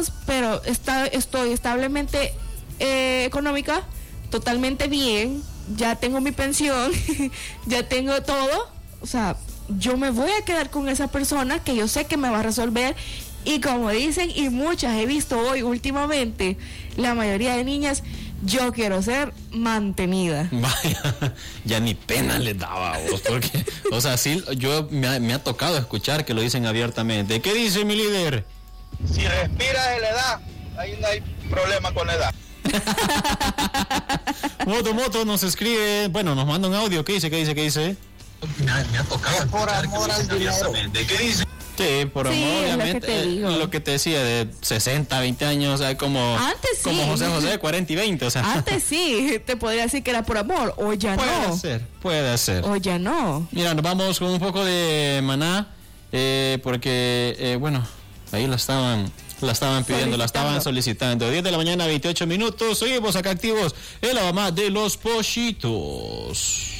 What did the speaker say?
hijos, pero estoy establemente económica, totalmente bien, ya tengo mi pensión, ya tengo todo, o sea, yo me voy a quedar con esa persona que yo sé que me va a resolver. Y como dicen, y muchas he visto hoy últimamente, la mayoría de niñas, yo quiero ser mantenida. Vaya, ya ni pena les daba a vos, porque, o sea, sí, me ha tocado escuchar que lo dicen abiertamente. ¿Qué dice mi líder? Si respiras de la edad, ahí no hay problema con la edad. Moto nos escribe, bueno, nos manda un audio. ¿Qué dice? Me ha tocado por amor al dinero. ¿Qué dice? Sí, por amor, obviamente. Lo que te decía, de 60, 20 años, o sea, como José, 40 y 20, o sea. Antes sí, te podría decir que era por amor, o ya no. Puede ser. O ya no. Mira, nos vamos con un poco de Maná, porque, bueno, ahí la estaban pidiendo, la estaban solicitando. 10 de la mañana, 28 minutos. Seguimos acá activos en la mamá de los pollitos.